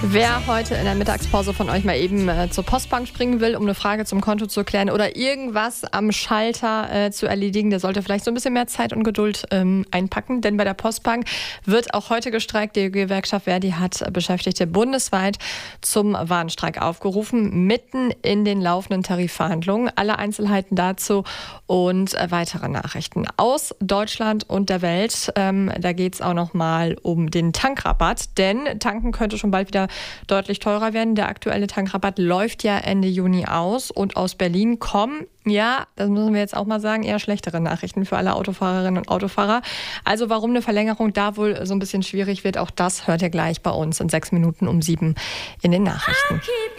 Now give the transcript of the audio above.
Wer heute in der Mittagspause von euch mal eben zur Postbank springen will, um eine Frage zum Konto zu klären oder irgendwas am Schalter zu erledigen, der sollte vielleicht so ein bisschen mehr Zeit und Geduld einpacken. Denn bei der Postbank wird auch heute gestreikt. Die Gewerkschaft Verdi hat Beschäftigte bundesweit zum Warnstreik aufgerufen, mitten in den laufenden Tarifverhandlungen. Alle Einzelheiten dazu und weitere Nachrichten aus Deutschland und der Welt. Da geht es auch noch mal um den Tankrabatt, denn tanken könnte schon bald wieder deutlich teurer werden. Der aktuelle Tankrabatt läuft ja Ende Juni aus und aus Berlin kommen, ja, das müssen wir jetzt auch mal sagen, eher schlechtere Nachrichten für alle Autofahrerinnen und Autofahrer. Also warum eine Verlängerung da wohl so ein bisschen schwierig wird, auch das hört ihr gleich bei uns in 6 Minuten um 7 in den Nachrichten.